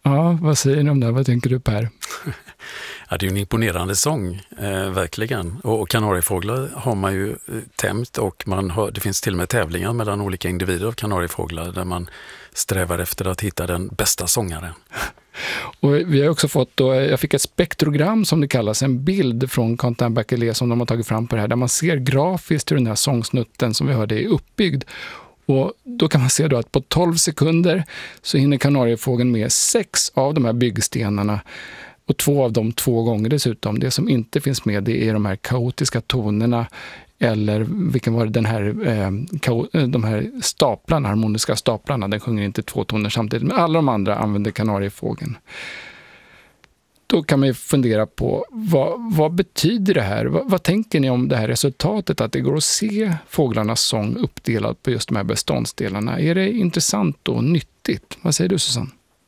Ja, vad säger ni om det? Vad tänker du, Per? Ja, det är ju en imponerande sång, verkligen. Och kanariefåglar har man ju tämjt och det finns till och med tävlingar mellan olika individer av kanariefåglar där man strävar efter att hitta den bästa sångaren. Och vi har också fått jag fick ett spektrogram som det kallas, en bild från Quentin Bachelet som de har tagit fram på det här, där man ser grafiskt hur den här sångsnutten som vi hörde är uppbyggd. Och då kan man se då att på 12 sekunder så hinner kanariefågeln med 6 av de här byggstenarna. Och 2 av dem 2 gånger dessutom. Det som inte finns med, det är de här kaotiska tonerna, eller vilken var det, de här staplarna, harmoniska staplarna. Den sjunger inte 2 toner samtidigt, men alla de andra använder kanariefågeln. Då kan man ju fundera på vad betyder det här? Vad tänker ni om det här resultatet, att det går att se fåglarnas sång uppdelad på just de här beståndsdelarna? Är det intressant och nyttigt? Vad säger du, Susanne?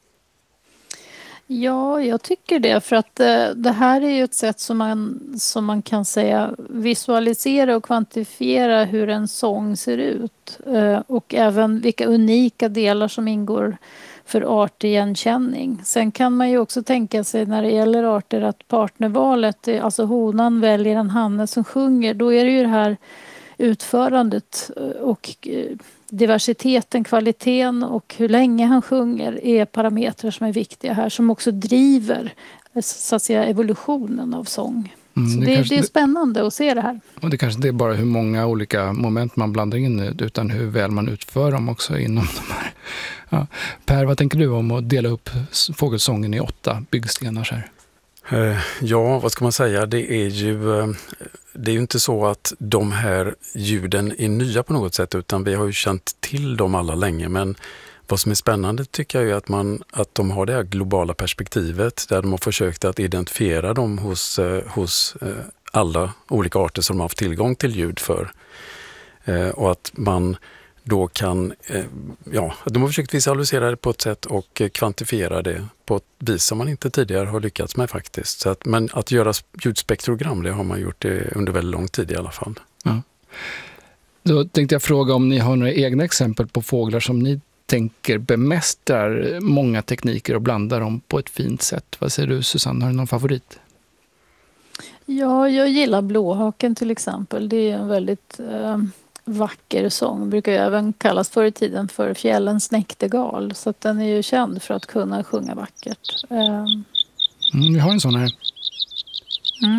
Ja, jag tycker det, för att det här är ju ett sätt som man kan säga visualisera och kvantifiera hur en sång ser ut, och även vilka unika delar som ingår för artigenkänning. Sen kan man ju också tänka sig när det gäller arter att partnervalet, alltså honan väljer en hanne som sjunger, då är det ju det här utförandet och diversiteten, kvaliteten och hur länge han sjunger är parametrar som är viktiga här, som också driver så att säga evolutionen av sång. Så det är spännande att se det här. Och det kanske inte är bara hur många olika moment man blandar in, utan hur väl man utför dem också inom de här. Ja. Per, vad tänker du om att dela upp fågelsången i 8 byggstenar så här? Ja, vad ska man säga? Det är ju inte så att de här ljuden är nya på något sätt, utan vi har ju känt till dem alla länge. Men vad som är spännande tycker jag är att de har det här globala perspektivet där de har försökt att identifiera dem hos alla olika arter som de har haft tillgång till ljud för. Och att man då kan, de har försökt visualisera det på ett sätt och kvantifiera det på ett vis som man inte tidigare har lyckats med faktiskt. Men att göra ljudspektrogram, det har man gjort under väldigt lång tid i alla fall. Ja. Då tänkte jag fråga om ni har några egna exempel på fåglar som ni tänker bemästrar många tekniker och blandar dem på ett fint sätt. Vad säger du, Susanne? Har du någon favorit? Ja, jag gillar blåhaken till exempel. Det är en väldigt vacker sång. Brukar ju även kallas förr i tiden för fjällens näktergal. Så att den är ju känd för att kunna sjunga vackert. Vi har en sån här. Mm.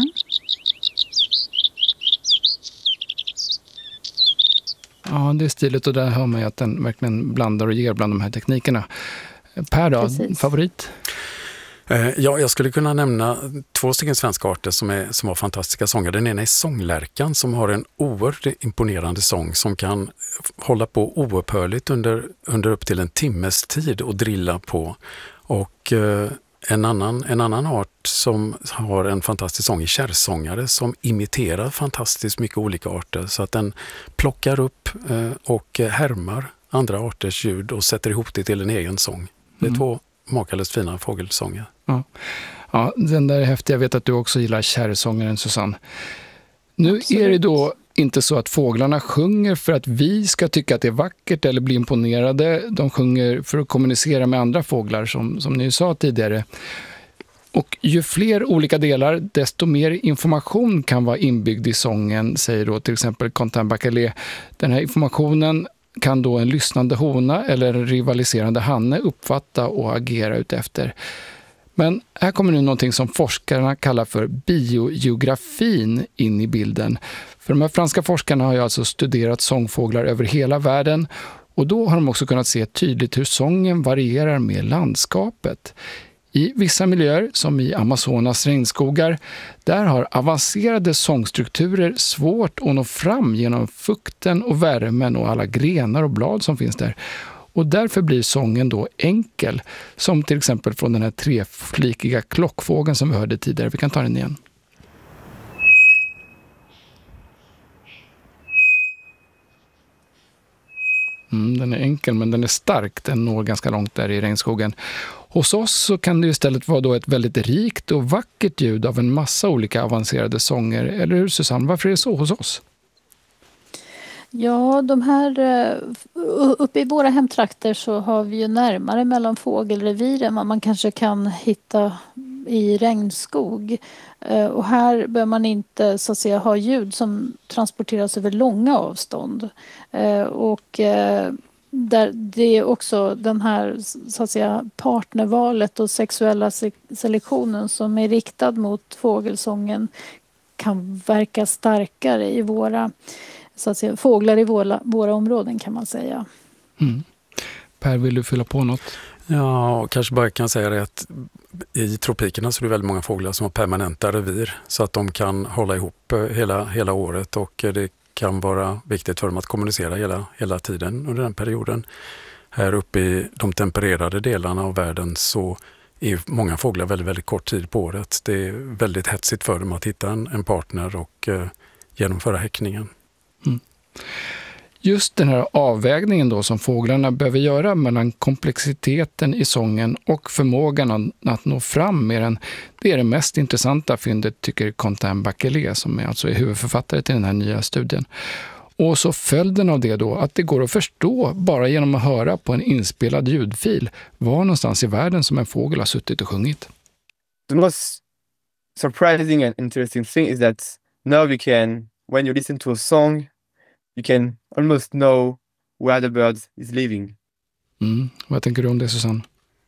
Ja, det är stiligt och där hör man ju att den verkligen blandar och ger bland de här teknikerna. Per då, favorit? Ja, jag skulle kunna nämna 2 svenska arter som har fantastiska sånger. Den ena är sånglärkan som har en oerhört imponerande sång som kan hålla på oupphörligt under upp till en timmes tid och drilla på. Och en annan art som har en fantastisk sång är kärrsångare som imiterar fantastiskt mycket olika arter så att den plockar upp och härmar andra arters ljud och sätter ihop det till en egen sång. Det är 2 makalöst fina fågelsånger. Ja, den där är häftig. Jag vet att du också gillar kärrsångaren, Susanne. Nu Absolut. Är det då inte så att fåglarna sjunger för att vi ska tycka att det är vackert eller bli imponerade. De sjunger för att kommunicera med andra fåglar som ni sa tidigare. Och ju fler olika delar, desto mer information kan vara inbyggd i sången, säger då till exempel Quentin Bachelet. Den här informationen kan då en lyssnande hona eller en rivaliserande hanne uppfatta och agera utefter. Men här kommer nu någonting som forskarna kallar för biogeografin in i bilden. För de här franska forskarna har ju alltså studerat sångfåglar över hela världen och då har de också kunnat se tydligt hur sången varierar med landskapet. I vissa miljöer, som i Amazonas regnskogar, där har avancerade sångstrukturer svårt att nå fram genom fukten och värmen och alla grenar och blad som finns där. Och därför blir sången då enkel, som till exempel från den här 3-flikiga klockfågeln som vi hörde tidigare. Vi kan ta den igen. Den är enkel men den är stark, den når ganska långt där i regnskogen. Hos oss så kan det istället vara då ett väldigt rikt och vackert ljud av en massa olika avancerade sånger. Eller hur, Susanne? Varför är det så hos oss? Ja, de här uppe i våra hemtrakter så har vi ju närmare mellan fågelreviren vad man kanske kan hitta i regnskog. Och här bör man inte så att säga ha ljud som transporteras över långa avstånd. Och där det är också den här så att säga partnervalet och sexuella selektionen som är riktad mot fågelsången kan verka starkare i våra så att säga, fåglar i våra områden kan man säga. Mm. Per, vill du fylla på något? Ja, kanske bara kan säga det att i tropikerna så är det väldigt många fåglar som har permanenta revir så att de kan hålla ihop hela året och det kan vara viktigt för dem att kommunicera hela tiden under den perioden. Här uppe i de tempererade delarna av världen så är många fåglar väldigt, väldigt kort tid på året. Det är väldigt hetsigt för dem att hitta en partner och genomföra häckningen. Mm. Just den här avvägningen då som fåglarna behöver göra mellan komplexiteten i sången och förmågan att nå fram med den, det är det mest intressanta fyndet tycker Quentin Bachelet som är alltså huvudförfattare till den här nya studien. Och så följden av det då att det går att förstå bara genom att höra på en inspelad ljudfil var någonstans i världen som en fågel har suttit och sjungit. The most surprising and interesting thing is that now we can, when you listen to a song, you can almost know where the bird is living. Vad tänker du om det, Susanne?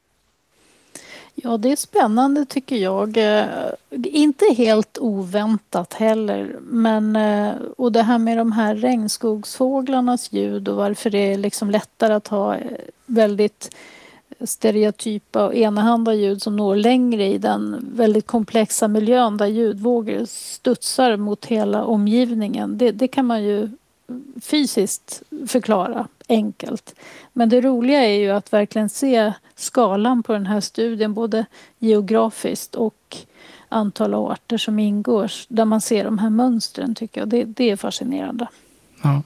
Ja, det är spännande tycker jag. Inte helt oväntat heller. Men, och det här med de här regnskogsfåglarnas ljud och varför det är liksom lättare att ha väldigt stereotypa och enahanda ljud som når längre i den väldigt komplexa miljön där ljudvågor studsar mot hela omgivningen. Det kan man ju fysiskt förklara enkelt. Men det roliga är ju att verkligen se skalan på den här studien både geografiskt och antal arter som ingår där man ser de här mönstren tycker jag. Det är fascinerande. Ja.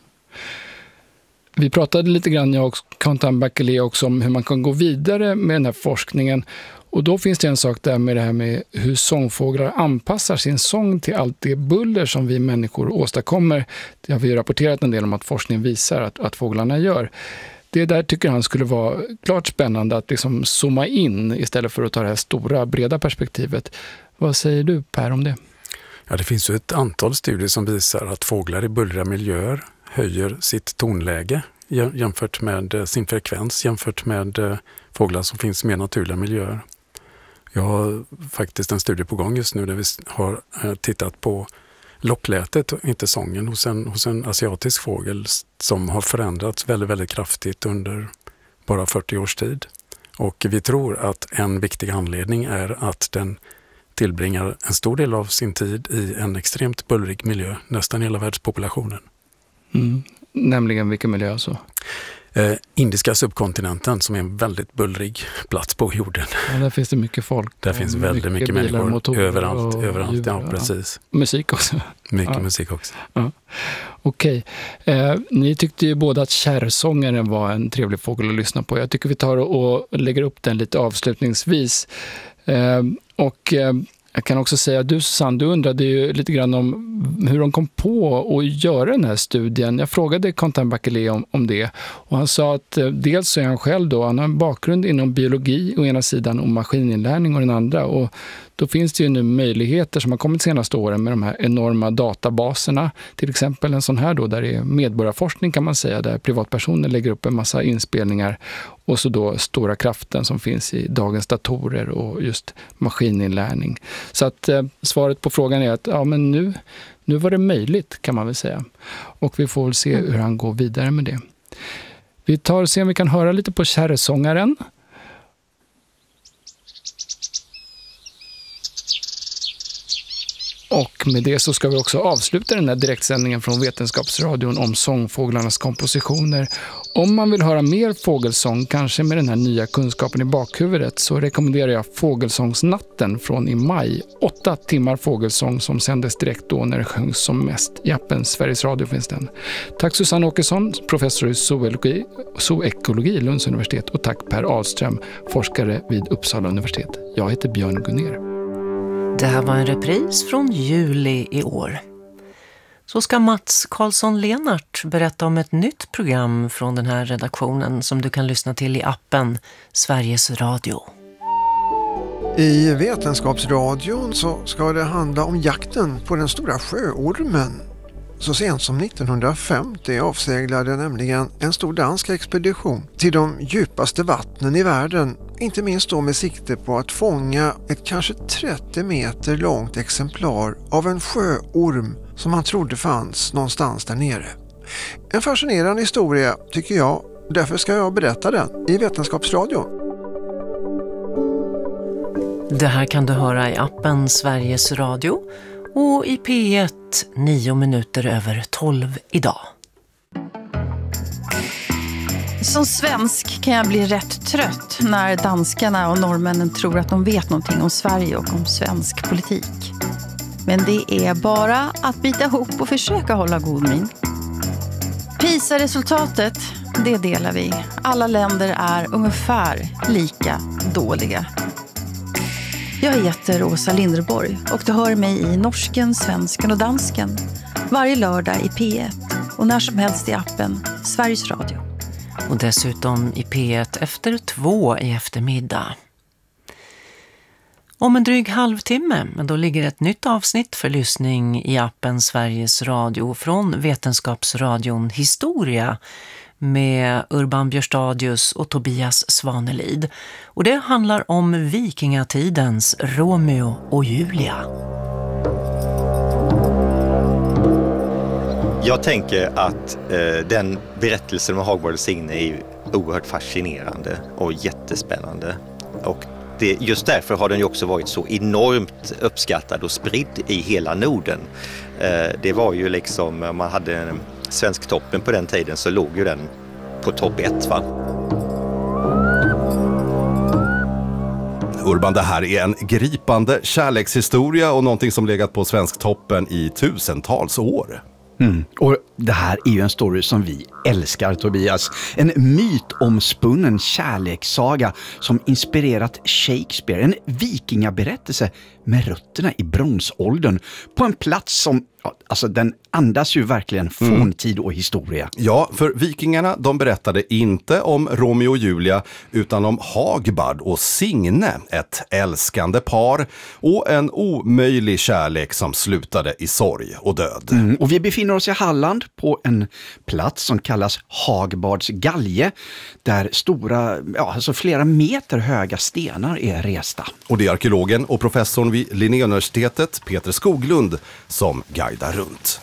Vi pratade lite grann, jag och Quentin Bachelet också, om hur man kan gå vidare med den här forskningen. Och då finns det en sak där med det här med hur sångfåglar anpassar sin sång till allt det buller som vi människor åstadkommer. Det har vi rapporterat en del om att forskningen visar att fåglarna gör. Det där tycker han skulle vara klart spännande att liksom zooma in istället för att ta det här stora, breda perspektivet. Vad säger du, Per, om det? Ja, det finns ju ett antal studier som visar att fåglar i bullriga miljöer höjer sitt tonläge jämfört med sin frekvens, jämfört med fåglar som finns i mer naturliga miljöer. Jag har faktiskt en studie på gång just nu där vi har tittat på locklätet och inte sången hos en asiatisk fågel som har förändrats väldigt, väldigt kraftigt under bara 40 års tid. Och vi tror att en viktig anledning är att den tillbringar en stor del av sin tid i en extremt bullrig miljö, nästan hela världspopulationen. Nämligen vilken miljö så? Indiska subkontinenten som är en väldigt bullrig plats på jorden. Ja, där finns det mycket folk. Där finns väldigt mycket människor överallt. Ja, precis. Musik också. Mycket musik också. Ja. Okej. Ni tyckte ju båda att kärrsångaren var en trevlig fågel att lyssna på. Jag tycker vi tar och lägger upp den lite avslutningsvis. Jag kan också säga att du, Susanne, du undrade ju lite grann om hur de kom på att göra den här studien. Jag frågade Quentin Bachelet om det och han sa att dels så är han själv då, han har en bakgrund inom biologi å ena sidan och maskininlärning å den andra och då finns det ju nu möjligheter som har kommit de senaste åren med de här enorma databaserna. Till exempel en sån här då där det är medborgarforskning kan man säga där privatpersoner lägger upp en massa inspelningar och så då stora kraften som finns i dagens datorer och just maskininlärning. Så att svaret på frågan är att ja, men nu var det möjligt kan man väl säga. Och vi får väl se hur han går vidare med det. Vi tar och ser om vi kan höra lite på kärrsångaren. Och med det så ska vi också avsluta den här direktsändningen från Vetenskapsradion om sångfåglarnas kompositioner. Om man vill höra mer fågelsång, kanske med den här nya kunskapen i bakhuvudet, så rekommenderar jag Fågelsångsnatten från i maj. 8 timmar fågelsång som sändes direkt då när det sjöngs som mest. I appen Sveriges Radio finns den. Tack Susanne Åkesson, professor i zoekologi i Lunds universitet och tack Per Ahlström, forskare vid Uppsala universitet. Jag heter Björn Gunnér. Det här var en repris från juli i år. Så ska Mats Karlsson-Lenart berätta om ett nytt program från den här redaktionen som du kan lyssna till i appen Sveriges Radio. I Vetenskapsradion så ska det handla om jakten på den stora sjöormen. Så sent som 1950 avseglade nämligen en stor dansk expedition till de djupaste vattnen i världen. Inte minst då med sikte på att fånga ett kanske 30 meter långt exemplar av en sjöorm som man trodde fanns någonstans där nere. En fascinerande historia tycker jag, därför ska jag berätta den i Vetenskapsradion. Det här kan du höra i appen Sveriges Radio och i P1 9 minuter över 12 idag. Som svensk kan jag bli rätt trött när danskarna och norrmännen tror att de vet någonting om Sverige och om svensk politik. Men det är bara att bita ihop och försöka hålla god min. PISA-resultatet, det delar vi. Alla länder är ungefär lika dåliga. Jag heter Åsa Linderborg och du hör mig i norsken, svensken och dansken varje lördag i P1 och när som helst i appen Sveriges Radio. Och dessutom i P1 efter 2 i eftermiddag. Om en dryg halvtimme, men då ligger ett nytt avsnitt för lyssning i appen Sveriges Radio från Vetenskapsradion Historia med Urban Björstadius och Tobias Svanelid. Och det handlar om vikingatidens Romeo och Julia. Jag tänker att den berättelsen om Hagborg och Signe är ju oerhört fascinerande och jättespännande. Och just därför har den ju också varit så enormt uppskattad och spridd i hela Norden. Det var ju liksom, om man hade en svensk toppen på den tiden så låg ju den på topp 1, va? Urban, det här är en gripande kärlekshistoria och någonting som legat på svensktoppen i tusentals år. Och det här är ju en story som vi älskar, Tobias. En mytomspunnen kärlekssaga som inspirerat Shakespeare. En vikingaberättelse med rötterna i bronsåldern på en plats som, alltså den andas ju verkligen forntid och historia. Ja, för vikingarna de berättade inte om Romeo och Julia utan om Hagbard och Signe, ett älskande par och en omöjlig kärlek som slutade i sorg och död. Och vi befinner oss i Halland på en plats som kallas Hagbards galge där stora, alltså flera meter höga stenar är resta. Och det är arkeologen och professorn vid Linnéuniversitetet, Peter Skoglund, som guidar runt.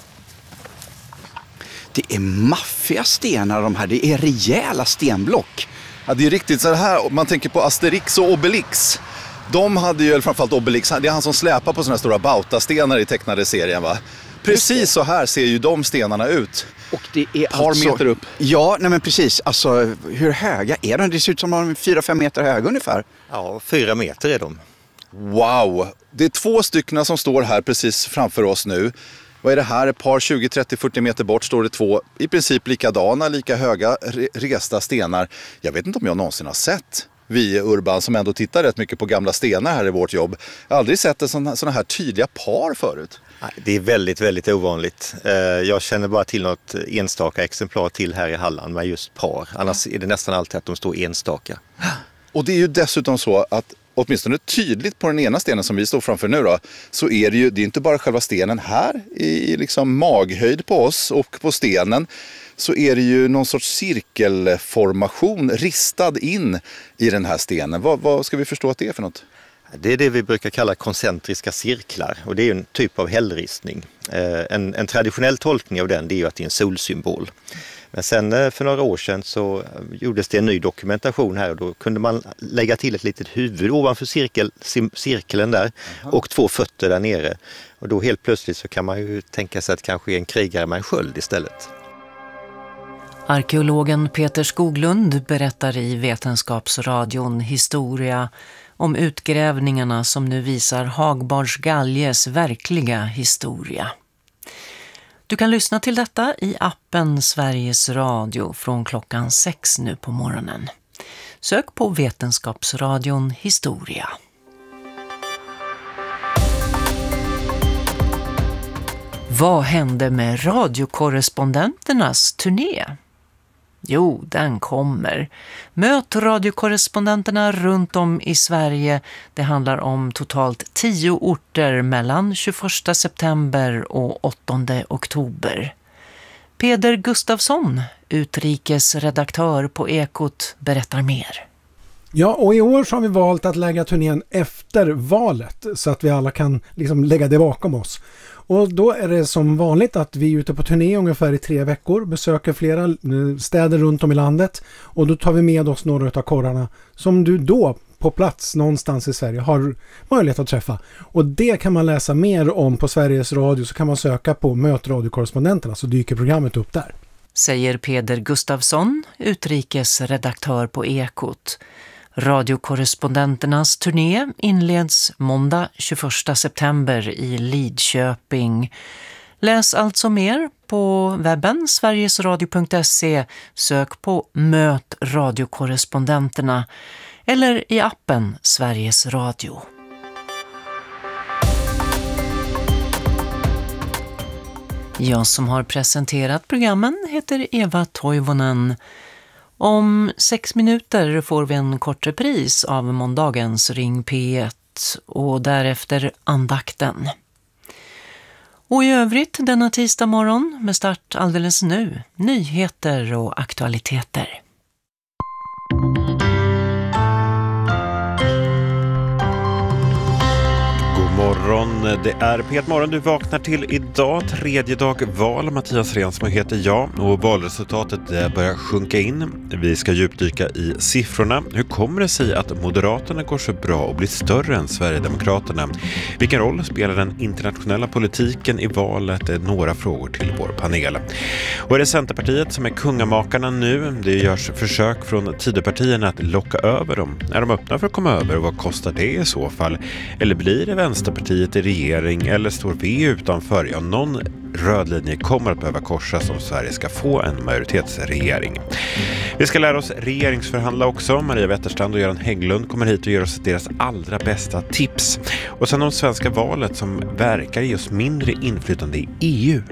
Det är maffiga stenar de här, det är rejäla stenblock. Ja, det är riktigt så här, om man tänker på Asterix och Obelix. De hade ju, framförallt Obelix, det är han som släpar på såna här stora bautastenar i tecknade serien, va? Precis så här ser ju de stenarna ut. Och det är ett par meter upp. Ja, nej men precis. Alltså, hur höga är de? Det ser ut som de är 4-5 meter höga ungefär. Ja, 4 meter är de. Wow! Det är 2 stycken som står här precis framför oss nu. Vad är det här? Ett par 20, 30, 40 meter bort står det 2 i princip likadana, lika höga resta stenar. Jag vet inte om jag någonsin har sett, vi Urban som ändå tittar rätt mycket på gamla stenar här i vårt jobb. Jag har aldrig sett såna här tydliga par förut. Det är väldigt, väldigt ovanligt. Jag känner bara till något enstaka exemplar till här i Halland med just par. Annars är det nästan alltid att de står enstaka. Och det är ju dessutom så att åtminstone tydligt på den ena stenen som vi står framför nu då, så är det är inte bara själva stenen här i liksom maghöjd på oss och på stenen, så är det ju någon sorts cirkelformation ristad in i den här stenen. Vad ska vi förstå att det är för något? Det är det vi brukar kalla koncentriska cirklar och det är en typ av hällristning. En traditionell tolkning av den det är ju att det är en solsymbol. Men sen för några år sedan så gjordes det en ny dokumentation här och då kunde man lägga till ett litet huvud ovanför cirkeln där och 2 fötter där nere. Och då helt plötsligt så kan man ju tänka sig att det kanske är en krigare med en sköld istället. Arkeologen Peter Skoglund berättar i Vetenskapsradion Historia om utgrävningarna som nu visar Hagbards galges verkliga historia. Du kan lyssna till detta i appen Sveriges Radio från klockan 6 nu på morgonen. Sök på Vetenskapsradion Historia. Vad hände med radiokorrespondenternas turné? Jo, den kommer. Möt radiokorrespondenterna runt om i Sverige. Det handlar om totalt 10 orter mellan 21 september och 8 oktober. Peder Gustafsson, utrikesredaktör på Ekot, berättar mer. Ja, och i år så har vi valt att lägga turnén efter valet så att vi alla kan liksom lägga det bakom oss. Och då är det som vanligt att vi är ute på turné ungefär i 3 veckor, besöker flera städer runt om i landet och då tar vi med oss några av korrarna som du då på plats någonstans i Sverige har möjlighet att träffa. Och det kan man läsa mer om på Sveriges Radio, så kan man söka på Möt radiokorrespondenterna så dyker programmet upp där. Säger Peder Gustafsson, utrikesredaktör på Ekot. Radiokorrespondenternas turné inleds måndag 21 september i Lidköping. Läs alltså mer på webben sverigesradio.se, sök på Möt radiokorrespondenterna eller i appen Sveriges Radio. Jag som har presenterat programmen heter Eva Toivonen. Om 6 minuter får vi en kort repris av måndagens Ring P1 och därefter andakten. Och i övrigt denna tisdag morgon med start alldeles nu, nyheter och aktualiteter. Morgon. Det är P1 Morgon du vaknar till idag, 3:e dag val. Mattias Rensmo heter jag och valresultatet börjar sjunka in. Vi ska djupdyka i siffrorna. Hur kommer det sig att Moderaterna går så bra och blir större än Sverigedemokraterna? Vilken roll spelar den internationella politiken i valet? Det är några frågor till vår panel. Och är det Centerpartiet som är kungamakarna nu? Det görs försök från Tidöpartierna att locka över dem. Är de öppna för att komma över och vad kostar det i så fall? Eller blir det Vänsterpartiet i regering eller står vi utanför? Ja, någon röd linje kommer att behöva korsas om Sverige ska få en majoritetsregering. Vi ska lära oss regeringsförhandla också. Maria Wetterstrand och Göran Hägglund kommer hit och ger oss deras allra bästa tips. Och sen om svenska valet som verkar ge oss mindre inflytande i EU.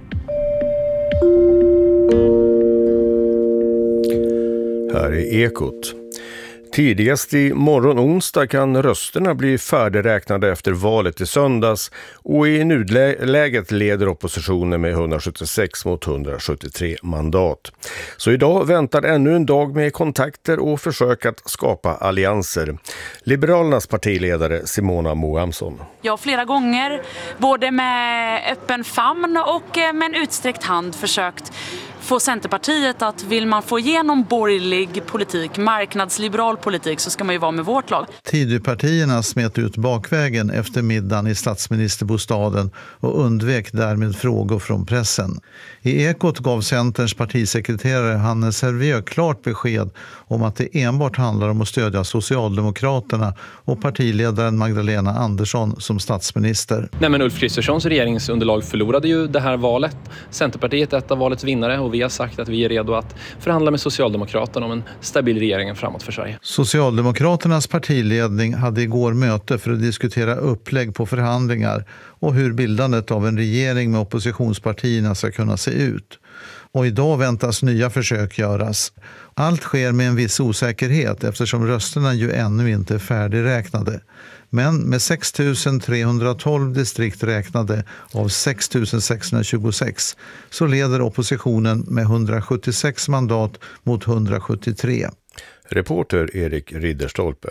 Här är Ekot. Tidigast i morgon onsdag kan rösterna bli färdigräknade efter valet i söndags och i nuläget leder oppositionen med 176 mot 173 mandat. Så idag väntar ännu en dag med kontakter och försök att skapa allianser. Liberalernas partiledare Simona Moamsson. Jag har flera gånger, både med öppen famn och med en utsträckt hand försökt få Centerpartiet att vill man få igenom borgerlig politik, marknadsliberal politik, så ska man ju vara med vårt lag. Tidöpartierna smet ut bakvägen efter middagen i statsministerbostaden och undvek därmed frågor från pressen. I Ekot gav Centerns partisekreterare Hannes Hervieu klart besked om att det enbart handlar om att stödja Socialdemokraterna och partiledaren Magdalena Andersson som statsminister. Nej, men Ulf Kristerssons regeringsunderlag förlorade ju det här valet. Centerpartiet är ett av valets vinnare och vi har sagt att vi är redo att förhandla med Socialdemokraterna om en stabil regering framåt för Sverige. Socialdemokraternas partiledning hade igår möte för att diskutera upplägg på förhandlingar och hur bildandet av en regering med oppositionspartierna ska kunna se ut. Och idag väntas nya försök göras. Allt sker med en viss osäkerhet eftersom rösterna ju ännu inte är färdigräknade. Men med 6 312 distrikt räknade av 6 626 så leder oppositionen med 176 mandat mot 173. Reporter Erik Ridderstolpe.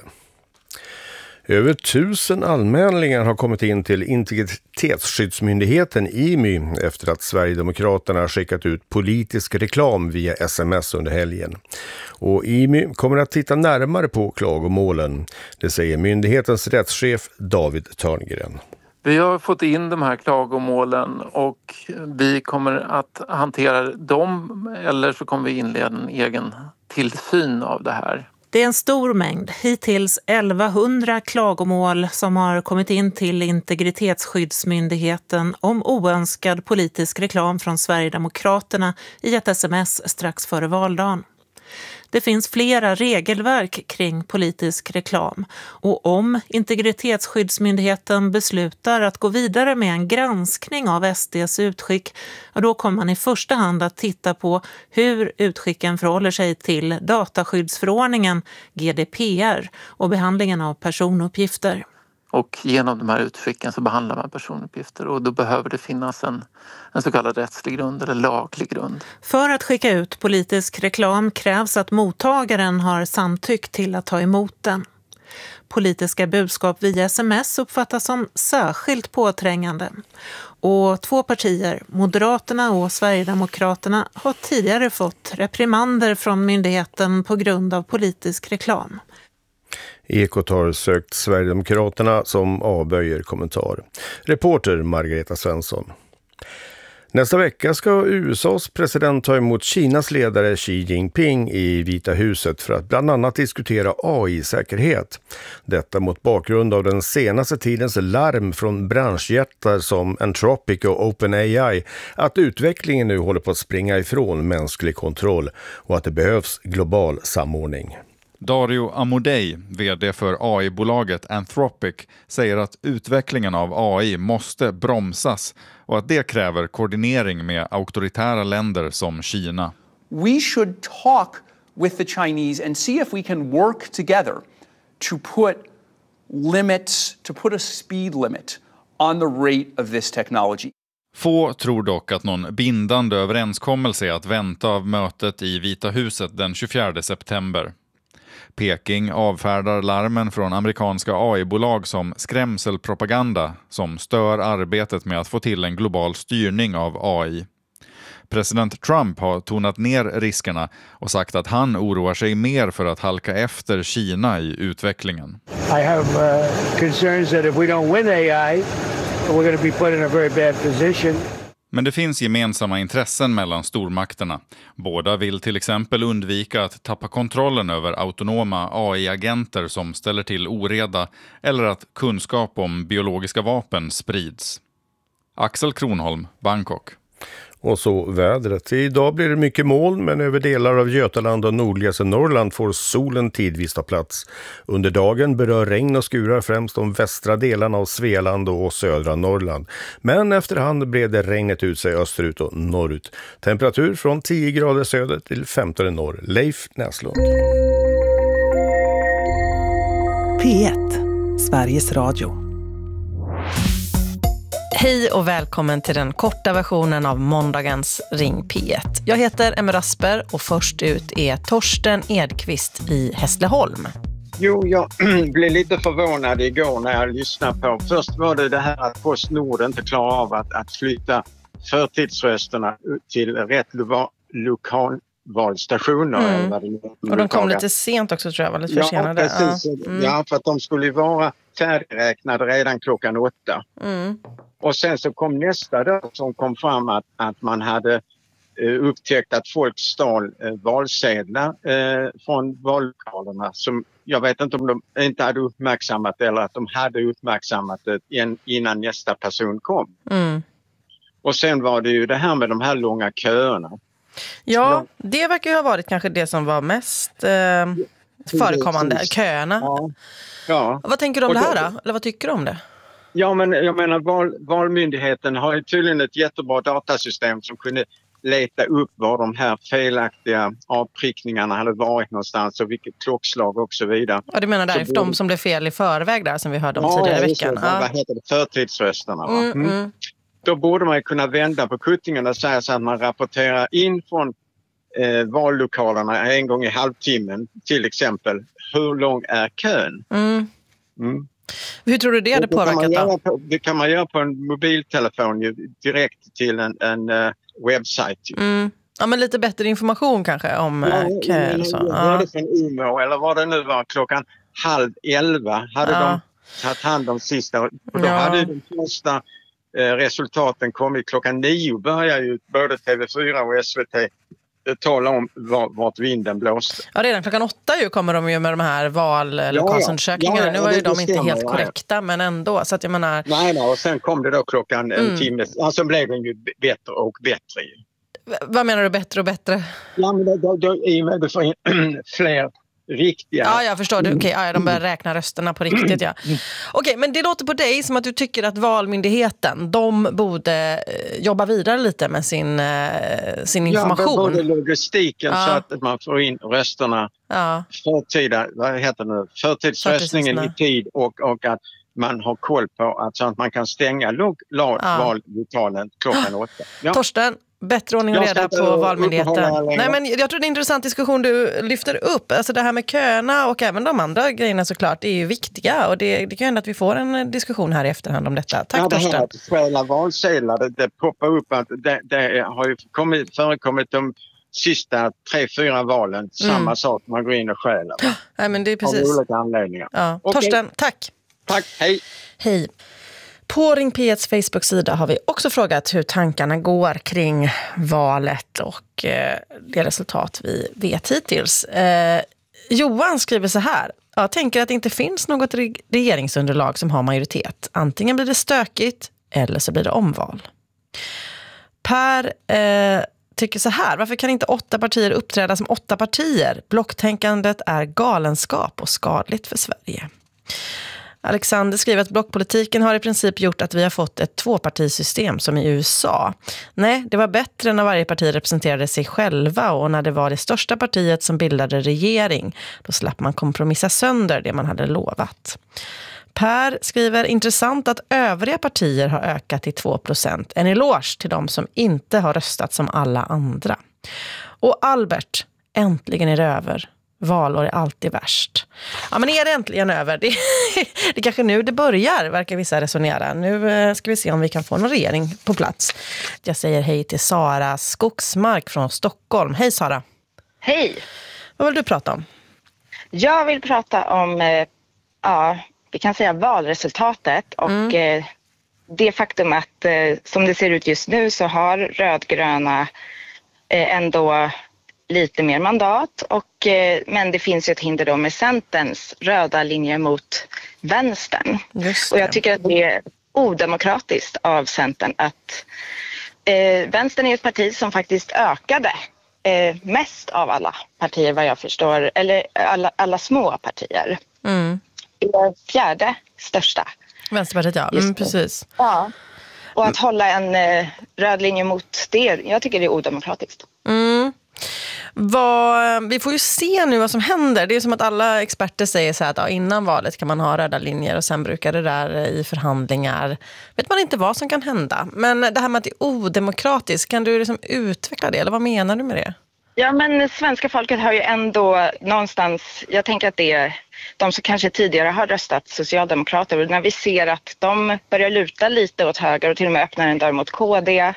Över 1000 anmälningar har kommit in till Integritetsskyddsmyndigheten IMY efter att Sverigedemokraterna skickat ut politisk reklam via sms under helgen. Och IMY kommer att titta närmare på klagomålen. Det säger myndighetens rättschef David Törngren. Vi har fått in de här klagomålen och vi kommer att hantera dem, eller så kommer vi inleda en egen tillsyn av det här. Det är en stor mängd, hittills 1100 klagomål som har kommit in till Integritetsskyddsmyndigheten om oönskad politisk reklam från Sverigedemokraterna i ett sms strax före valdagen. Det finns flera regelverk kring politisk reklam och om Integritetsskyddsmyndigheten beslutar att gå vidare med en granskning av SD:s utskick, då kommer man i första hand att titta på hur utskicken förhåller sig till dataskyddsförordningen GDPR och behandlingen av personuppgifter. Och genom de här utskicken så behandlar man personuppgifter och då behöver det finnas en så kallad rättslig grund eller laglig grund. För att skicka ut politisk reklam krävs att mottagaren har samtyckt till att ta emot den. Politiska budskap via sms uppfattas som särskilt påträngande. Och 2 partier, Moderaterna och Sverigedemokraterna, har tidigare fått reprimander från myndigheten på grund av politisk reklam. Ekot har sökt Sverigedemokraterna som avböjer kommentar. Reporter Margareta Svensson. Nästa vecka ska USAs president ta emot Kinas ledare Xi Jinping i Vita huset för att bland annat diskutera AI-säkerhet. Detta mot bakgrund av den senaste tidens larm från branschjättar som Anthropic och OpenAI att utvecklingen nu håller på att springa ifrån mänsklig kontroll och att det behövs global samordning. Dario Amodei, vd för AI-bolaget Anthropic, säger att utvecklingen av AI måste bromsas och att det kräver koordinering med auktoritära länder som Kina. We should talk with the Chinese and see if we can work together to put limits, to put a speed limit on the rate of this technology. Få tror dock att någon bindande överenskommelse är att vänta av mötet i Vita huset den 24 september. Peking avfärdar larmen från amerikanska AI-bolag som skrämselpropaganda som stör arbetet med att få till en global styrning av AI. President Trump har tonat ner riskerna och sagt att han oroar sig mer för att halka efter Kina i utvecklingen. I have concerns that if we don't win AI, we're going to be put in a very bad position. Men det finns gemensamma intressen mellan stormakterna. Båda vill till exempel undvika att tappa kontrollen över autonoma AI-agenter som ställer till oreda eller att kunskap om biologiska vapen sprids. Axel Kronholm, Bangkok. Och så vädret. Idag blir det mycket moln, men över delar av Götaland och nordligaste Norrland får solen tidvis ta plats. Under dagen berör regn och skurar främst de västra delarna av Svealand och södra Norrland. Men efterhand breder regnet ut sig österut och norrut. Temperatur från 10 grader söder till 15 norr. Leif Näslund. P1, Sveriges Radio. Hej och välkommen till den korta versionen av måndagens Ring P1. Jag heter Emma Rasper och först ut är Torsten Edqvist i Hässleholm. Jo, jag blev lite förvånad igår när jag lyssnade på. Först var det här att PostNord inte klarar av att flytta förtidsrösterna till rätt lokalvalstationer. Och de kom lite sent också, tror jag, var lite försenade. Ja, precis. Ja, för att de skulle vara färdigräknade redan klockan 8. Och sen så kom nästa dag som kom fram att man hade upptäckt att folk stal valsedlar från vallokalerna som jag vet inte om de inte hade uppmärksammat eller att de hade uppmärksammat det innan nästa person kom. Och sen var det ju det här med de här långa köerna. Ja, det verkar ju ha varit kanske det som var mest förekommande, köerna. Ja. Vad tänker du om det här då? Eller vad tycker du om det? Ja, men jag menar valmyndigheten har ju tydligen ett jättebra datasystem som kunde leta upp var de här felaktiga avprickningarna hade varit någonstans och vilket klockslag och så vidare. Ja, du menar där, de som blev fel i förväg där som vi hörde om tidigare i veckan? Vad heter det? Förtidsrösterna. Då borde man ju kunna vända på kuttingen och säga så att man rapporterar in från vallokalerna en gång i halvtimmen till exempel. Hur lång är kön? Hur tror du det hade påverkat då? Det kan man göra på en mobiltelefon direkt till en webbsajt. Ja, men lite bättre information kanske om köer och så. Var det från Umeå eller vad det nu var, klockan 10:30 hade de tagit hand om sista. Och då hade de första resultaten kommit klockan 9. Börjar ju både TV4 och SVT tala om vart vinden blåste. Ja, redan klockan 8 kommer de ju med de här vallokalsundersökningarna. Nu var ju de inte helt korrekta, men ändå. Så att jag menar... Nej, och sen kom det då klockan en timme. Alltså blev den ju bättre och bättre. Vad menar du bättre och bättre? Ja, men då är det för fler riktiga. Ja, jag förstår. Okej, de börjar räkna rösterna på riktigt, ja. Okej, men det låter på dig som att du tycker att Valmyndigheten, de borde jobba vidare lite med sin information. Ja, både logistiken så att man får in rösterna förtidsröstningen i tid och att man har koll på så att man kan stänga vallokalen klockan 8. Ja. Torsten, bättre ordning och reda på Valmyndigheten. Nej, men jag tror det är en intressant diskussion du lyfter upp. Alltså det här med köerna och även de andra grejerna såklart, det är ju viktiga. Och det kan hända att vi får en diskussion här i efterhand om detta. Tack Torsten. Det här att stjäla valsedlar, det poppar upp att det har ju förekommit de sista 3-4 valen. Samma sak, man går in och stjälar. Nej, men det är precis. Av olika anledningar. Ja. Torsten, tack. Tack, hej. Hej. På Ring P1s Facebook-sida har vi också frågat hur tankarna går kring valet och det resultat vi vet hittills. Johan skriver så här. Jag tänker att det inte finns något regeringsunderlag som har majoritet. Antingen blir det stökigt eller så blir det omval. Per tycker så här. Varför kan inte 8 partier uppträda som 8 partier? Blocktänkandet är galenskap och skadligt för Sverige. Alexander skriver att blockpolitiken har i princip gjort att vi har fått ett tvåpartisystem som i USA. Nej, det var bättre när varje parti representerade sig själva och när det var det största partiet som bildade regering. Då slapp man kompromissa sönder det man hade lovat. Per skriver intressant att övriga partier har ökat till 2%. En eloge till de som inte har röstat som alla andra. Och Albert, äntligen är det över. Valår är alltid värst. Ja, men är det äntligen över? Det är kanske nu det börjar, verkar vissa resonera. Nu ska vi se om vi kan få någon regering på plats. Jag säger hej till Sara Skogsmark från Stockholm. Hej Sara. Hej. Vad vill du prata om? Jag vill prata om, vi kan säga valresultatet och det faktum att som det ser ut just nu så har rödgröna ändå lite mer mandat men det finns ju ett hinder då med Centerns röda linje mot vänstern. Och jag tycker att det är odemokratiskt av Centern att vänstern är ett parti som faktiskt ökade mest av alla partier vad jag förstår, eller alla små partier. Det är fjärde största. Vänsterpartiet, ja. Precis. Ja. Och att hålla en röd linje mot det, jag tycker det är odemokratiskt. Vi får ju se nu vad som händer. Det är som att alla experter säger så här att innan valet kan man ha röda linjer och sen brukar det där i förhandlingar. Vet man inte vad som kan hända. Men det här med att det är odemokratiskt, kan du liksom utveckla det? Eller vad menar du med det? Ja, men svenska folket har ju ändå någonstans, jag tänker att det är de som kanske tidigare har röstat socialdemokrater, och när vi ser att de börjar luta lite åt höger och till och med öppnar en dörr mot KD,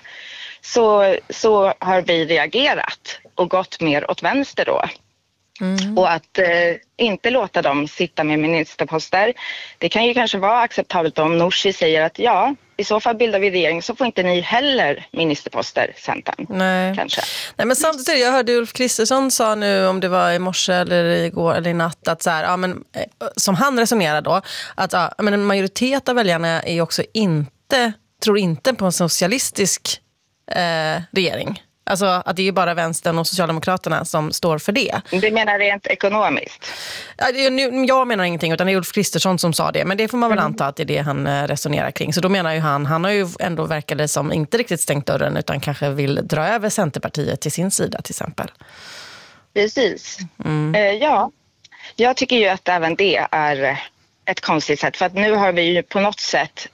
så har vi reagerat och gått mer åt vänster då. Och att inte låta dem sitta med ministerposter, det kan ju kanske vara acceptabelt om Nooshi säger att i så fall bildar vi regering så får inte ni heller ministerposter, Centern. Nej. Kanske. Nej, men samtidigt, jag hörde Ulf Kristersson sa nu, om det var i morse eller igår eller i natt, att så här, som han resonerar då, att en majoritet av väljarna är också tror inte på en socialistisk regering. Alltså att det är bara vänstern och Socialdemokraterna som står för det. Du menar rent ekonomiskt? Jag menar ingenting, utan det är Ulf Kristersson som sa det. Men det får man väl anta att det är det han resonerar kring. Så då menar ju han har ju ändå verkade som inte riktigt stängt dörren, utan kanske vill dra över Centerpartiet till sin sida till exempel. Precis. Jag tycker ju att även det är ett konstigt sätt. För att nu har vi ju på något sätt,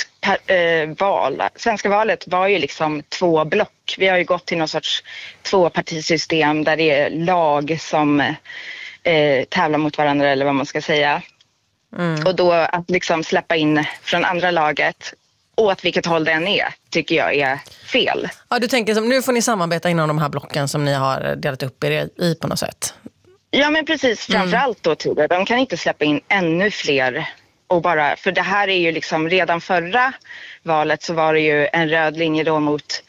svenska valet var ju liksom 2 block. Vi har ju gått till någon sorts 2-partisystem där det är lag som tävlar mot varandra, eller vad man ska säga. Och då att liksom släppa in från andra laget, åt vilket håll det än är, tycker jag är fel. Ja, du tänker som nu får ni samarbeta inom de här blocken som ni har delat upp er i på något sätt. Ja, men precis, framförallt då tror jag. De kan inte släppa in ännu fler. Och bara, för det här är ju liksom, redan förra valet så var det ju en röd linje då mot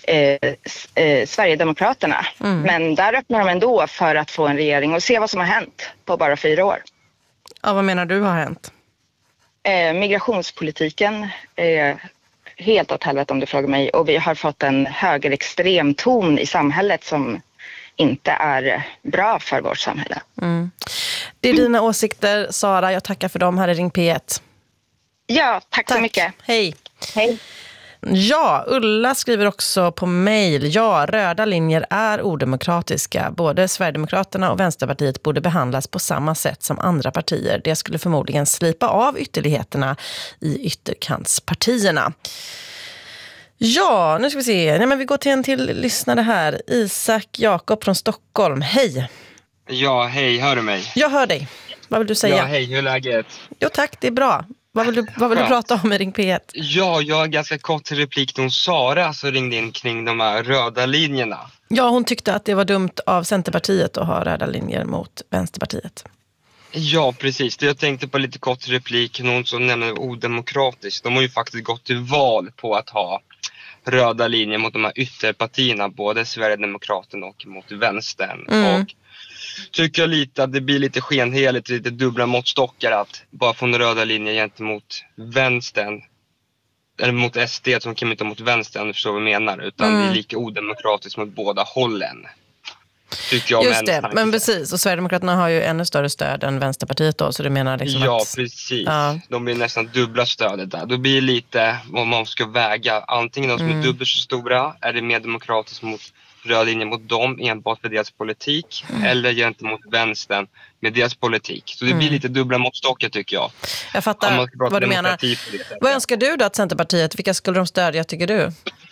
Sverigedemokraterna. Men där öppnar de ändå för att få en regering och se vad som har hänt på bara 4 år. Ja, vad menar du har hänt? Migrationspolitiken helt åt helvete om du frågar mig. Och vi har fått en högerextrem ton i samhället som inte är bra för vårt samhälle. Det är dina åsikter, Sara. Jag tackar för dem här i Ring P1. Ja, tack så mycket. Hej. Hej. Ja, Ulla skriver också på mejl. Ja, röda linjer är odemokratiska. Både Sverigedemokraterna och Vänsterpartiet borde behandlas på samma sätt som andra partier. Det skulle förmodligen slipa av ytterligheterna i ytterkantspartierna. Ja, nu ska vi se. Nej, men vi går till en till lyssnare här. Isak Jakob från Stockholm. Hej. Ja, hej. Hör du mig? Jag hör dig. Vad vill du säga? Ja, hej. Hur är läget? Jo tack, det är bra. Vad vill du prata om i Ring P1? Ja, jag har ganska kort replik till Sara som ringde in kring de här röda linjerna. Ja, hon tyckte att det var dumt av Centerpartiet att ha röda linjer mot Vänsterpartiet. Ja, precis. Jag tänkte på lite kort replik. Någon som nämner odemokratiskt. De har ju faktiskt gått till val på att ha röda linjer mot de här ytterpartierna. Både Sverigedemokraterna och mot vänstern. Och tycker jag lite att det blir lite skenheligt, lite dubbla måttstockar att bara få en röda linje gentemot vänstern. Eller mot SD som kan inte mot vänstern, förstår vad jag menar. Utan det är lika odemokratiskt mot båda hållen. Just det, men precis. Och Sverigedemokraterna har ju ännu större stöd än Vänsterpartiet då, så du menar liksom ja, att... Precis. Ja. De blir nästan dubbla stödet där. Då blir det lite om man ska väga. Antingen de som är dubbelt så stora, är det mer demokratiskt mot röd linje mot dem enbart för deras politik. Eller gentemot vänstern med deras politik. Så det blir lite dubbla måttstockar tycker jag. Jag fattar vad du menar. Vad önskar du då att Centerpartiet, vilka skulle de stödja tycker du?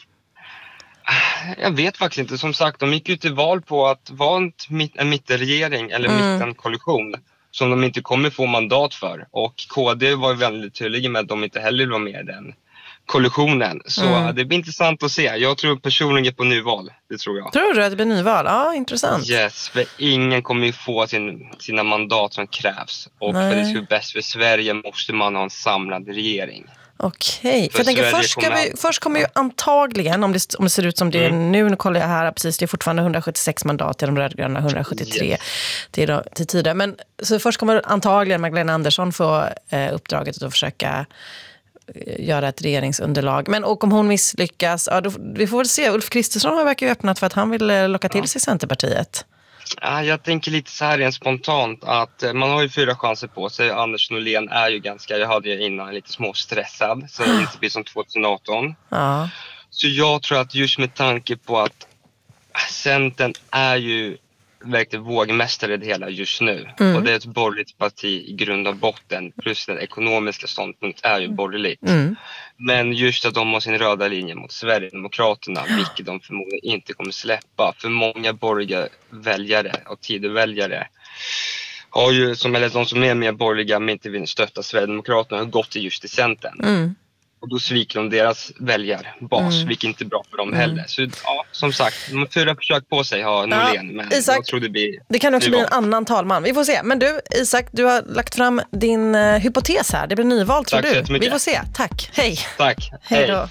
Jag vet faktiskt inte. Som sagt, de gick ut till val på att vara en mittenregering eller mittenkoalition som de inte kommer få mandat för. Och KD var väldigt tydliga med att de inte heller var med i den koalitionen. Så det blir intressant att se. Jag tror personligen på nyval. Det tror jag. Tror du att det blir nyval? Ja, intressant. Yes, för ingen kommer ju få sina mandat som krävs. Och för det ska bli bäst för Sverige måste man ha en samlad regering. Okej, för jag tänker först kommer ju antagligen, om det ser ut som det är nu kollar jag här, precis, det är fortfarande 176 mandat till de rödgröna, 173 till tidigare. Men så först kommer antagligen Magdalena Andersson få uppdraget att försöka göra ett regeringsunderlag. Men och om hon misslyckas, ja, då, vi får väl se. Ulf Kristersson verkar ju öppnat för att han vill locka till sig Centerpartiet. Ja, jag tänker lite så här rent spontant att man har ju 4 chanser på sig. Anders Norlén är ju ganska, jag hade ju innan lite småstressad så det inte blir som 2018. Ja. Så jag tror att just med tanke på att Centern är ju verkligen vågmästare i det hela just nu. Och det är ett borgerligt parti i grund och botten. Plus den ekonomiska ståndpunkt är ju borgerligt. Men just att de har sin röda linje mot Sverigedemokraterna, vilket de förmodligen inte kommer släppa. För många borgerliga väljare och tidigväljare har ju, eller de som är mer borgerliga men inte vill stötta Sverigedemokraterna, har gått till just till Centern. Och då sviker de deras väljarbas, vilket inte är bra för dem heller. Så ja, som sagt, de har 4 försök på sig har Norlén, men Isak, jag tror det kan också bli en annan talman. Vi får se. Men du, Isak, du har lagt fram din hypotes här. Det blir nyval, tror du. Vi får se. Tack. Hej. Tack. Hej då.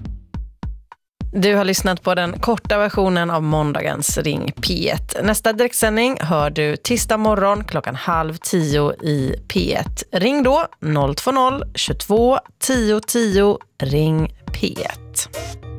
Du har lyssnat på den korta versionen av måndagens Ring P1. Nästa direktsändning hör du tisdag morgon 9:30 i P1. Ring då 020 22 10 10. Ring P1.